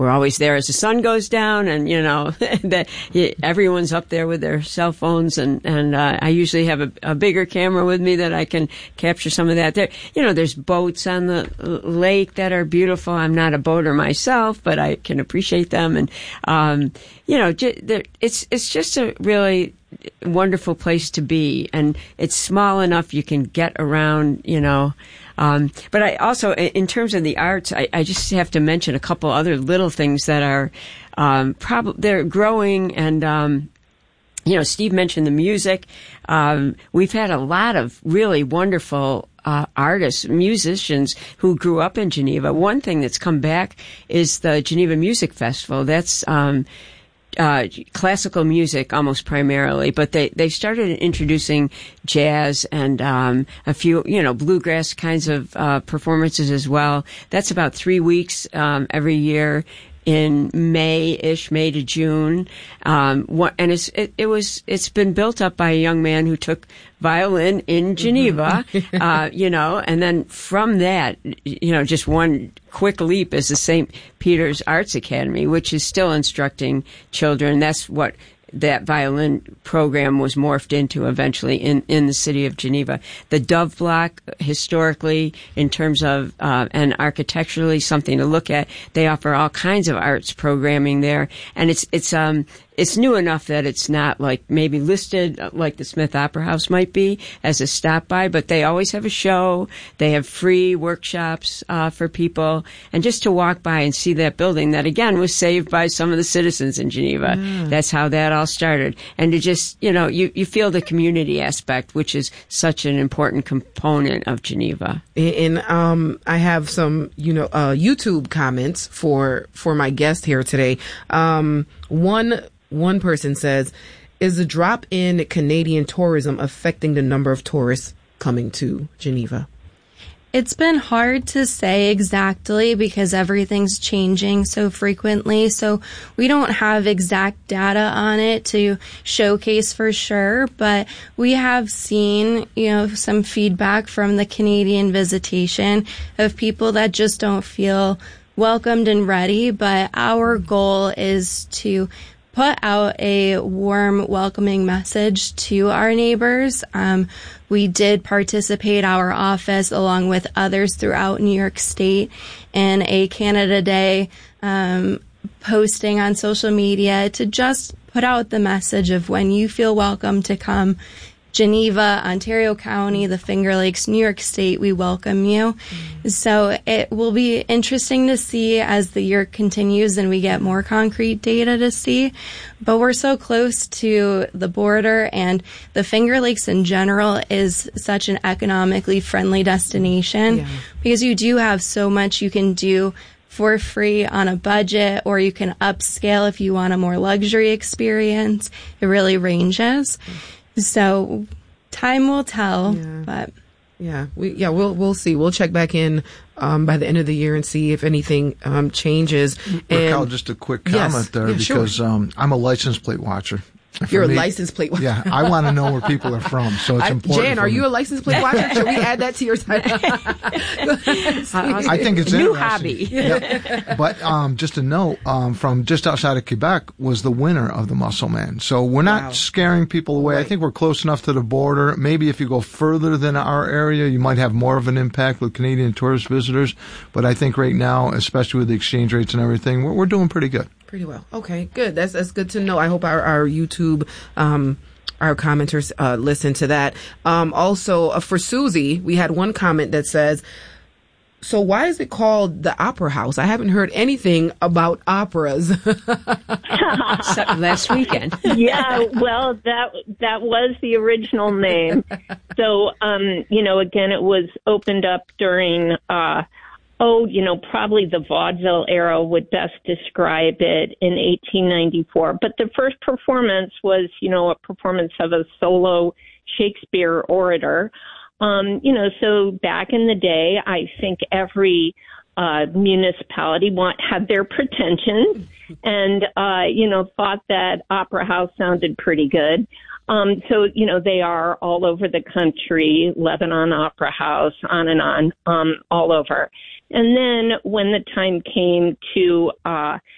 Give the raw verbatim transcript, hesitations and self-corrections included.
we're always there as the sun goes down, and you know that everyone's up there with their cell phones, and and uh, I usually have a, a bigger camera with me that I can capture some of that. There, you know, there's boats on the lake that are beautiful. I'm not a boater myself, but I can appreciate them, and um, you know, it's it's just a really wonderful place to be, and it's small enough you can get around, you know. Um, but I also, in terms of the arts, I, I just have to mention a couple other little things that are um, probably they're growing. And um, you know, Steve mentioned the music. Um, we've had a lot of really wonderful uh, artists, musicians who grew up in Geneva. One thing that's come back is the Geneva Music Festival. That's um, Uh, classical music almost primarily, but they, they started introducing jazz and um, a few, you know, bluegrass kinds of uh, performances as well. That's about three weeks um, every year in May-ish, May to June. Um, what, and it's, it, it was, it's been built up by a young man who took violin in Geneva, uh, you know, and then from that, you know, just one quick leap is the Saint Peter's Arts Academy, which is still instructing children. That's what that violin program was morphed into eventually in, in the city of Geneva. The Dove Block, historically, in terms of, uh, and architecturally, something to look at. They offer all kinds of arts programming there. And it's, it's, um, it's new enough that it's not like maybe listed like the Smith Opera House might be as a stop by, but they always have a show. They have free workshops uh, for people, and just to walk by and see that building that again was saved by some of the citizens in Geneva. Mm. That's how that all started. And to just, you know, you, you feel the community aspect, which is such an important component of Geneva. And um, I have some, you know, uh, YouTube comments for for my guest here today. Um, one One person says, is the drop in Canadian tourism affecting the number of tourists coming to Geneva? It's been hard to say exactly because everything's changing so frequently. So we don't have exact data on it to showcase for sure, but we have seen, you know, some feedback from the Canadian visitation of people that just don't feel welcomed and ready. But our goal is to put out a warm, welcoming message to our neighbors. Um, we did participate, our office, along with others throughout New York State, in a Canada Day um, posting on social media to just put out the message of when you feel welcome to come. Geneva, Ontario County, the Finger Lakes, New York State, we welcome you. Mm-hmm. So it will be interesting to see as the year continues and we get more concrete data to see. But we're so close to the border, and the Finger Lakes in general is such an economically friendly destination, yeah, because you do have so much you can do for free on a budget, or you can upscale if you want a more luxury experience. It really ranges. Mm-hmm. So time will tell, yeah. but yeah, we yeah we'll we'll see. We'll check back in um, by the end of the year and see if anything um, changes. Raquel, just a quick comment yes. there, yeah, because sure. um, I'm a license plate watcher. For You're me, a license plate watcher. Yeah, I want to know where people are from, so it's I, important. Jan, are me. you a license plate watcher? Should we add that to your title? I think it's new interesting. hobby. Yeah. But um, just a note, um, from just outside of Quebec was the winner of the Muscle Man. So we're not wow. scaring people away. Right. I think we're close enough to the border. Maybe if you go further than our area, you might have more of an impact with Canadian tourist visitors. But I think right now, especially with the exchange rates and everything, we're, we're doing pretty good. Pretty well. Okay, good. That's that's good to know. I hope our, our YouTube, um, our commenters uh, listen to that. Um, also, uh, for Susie, we had one comment that says, so why is it called the Opera House? I haven't heard anything about operas. Last weekend. Yeah, well, that that was the original name. So, um, you know, again, it was opened up during... Uh, Oh, you know, probably the vaudeville era would best describe it in eighteen ninety-four. But the first performance was, you know, a performance of a solo Shakespeare orator. Um, you know, so back in the day, I think every uh, municipality want, had their pretensions and, uh, you know, thought that Opera House sounded pretty good. Um, so, you know, they are all over the country, Lebanon Opera House, on and on, um, all over. And then when the time came to uh,